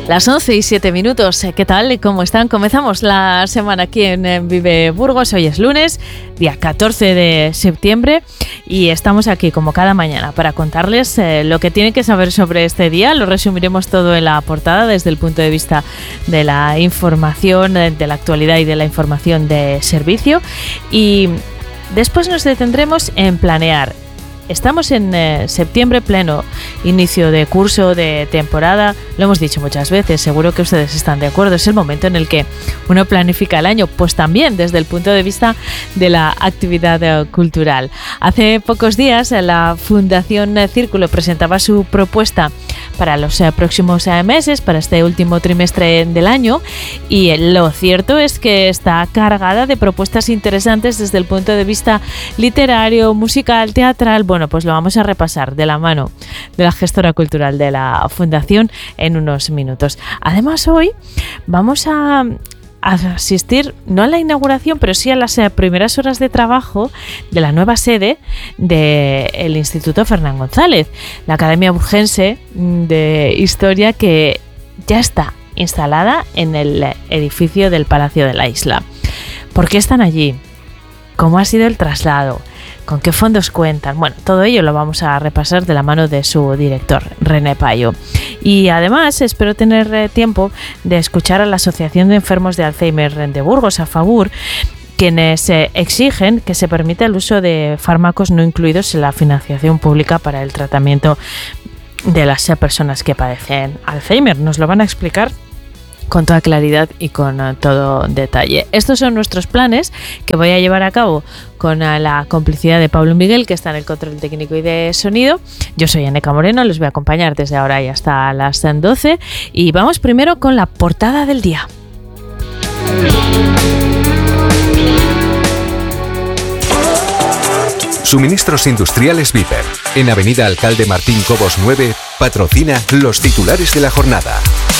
Las 11:07. ¿Qué tal? ¿Cómo están? Comenzamos la semana aquí en Vive Burgos. Hoy es lunes, día 14 de septiembre, y estamos aquí como cada mañana para contarles lo que tienen que saber sobre este día. Lo resumiremos todo en la portada desde el punto de vista de la información, de la actualidad y de la información de servicio. Y después nos detendremos en planear. Estamos en septiembre, pleno inicio de curso, de temporada. Lo hemos dicho muchas veces, seguro que ustedes están de acuerdo. Es el momento en el que uno planifica el año, pues también desde el punto de vista de la actividad cultural. Hace pocos días la Fundación Círculo presentaba su propuesta para los próximos meses, para este último trimestre del año, y lo cierto es que está cargada de propuestas interesantes desde el punto de vista literario, musical, teatral. Bueno, pues lo vamos a repasar de la mano de la gestora cultural de la Fundación en unos minutos. Además, hoy vamos a asistir no a la inauguración, pero sí a las primeras horas de trabajo de la nueva sede del Instituto Fernán González, la Academia Burgense de Historia, que ya está instalada en el edificio del Palacio de la Isla. ¿Por qué están allí? ¿Cómo ha sido el traslado? ¿Con qué fondos cuentan? Bueno, todo ello lo vamos a repasar de la mano de su director, René Payo. Y además espero tener tiempo de escuchar a la Asociación de Enfermos de Alzheimer de Burgos, AFABUR, quienes exigen que se permita el uso de fármacos no incluidos en la financiación pública para el tratamiento de las personas que padecen Alzheimer. Nos lo van a explicar con toda claridad y con todo detalle. Estos son nuestros planes que voy a llevar a cabo con la complicidad de Pablo Miguel, que está en el control técnico y de sonido. Yo soy Aneca Moreno, les voy a acompañar desde ahora y hasta las 12, y vamos primero con la portada del día. Suministros Industriales Viper, en Avenida Alcalde Martín Cobos 9, patrocina los titulares de la jornada.